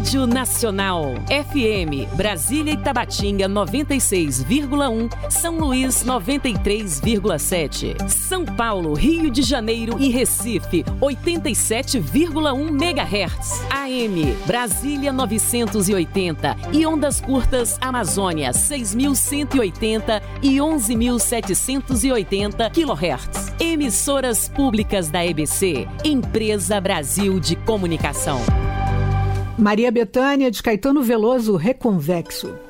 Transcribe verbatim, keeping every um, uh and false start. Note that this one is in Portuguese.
Rádio Nacional. F M, Brasília e Tabatinga noventa e seis vírgula um, São Luís noventa e três vírgula sete. São Paulo, Rio de Janeiro e Recife oitenta e sete vírgula um megahertz. A M, Brasília novecentos e oitenta e ondas curtas Amazônia seis mil cento e oitenta e onze mil setecentos e oitenta quilohertz. Emissoras públicas da E B C, Empresa Brasil de Comunicação. Maria Bethânia de Caetano Veloso, Reconvexo.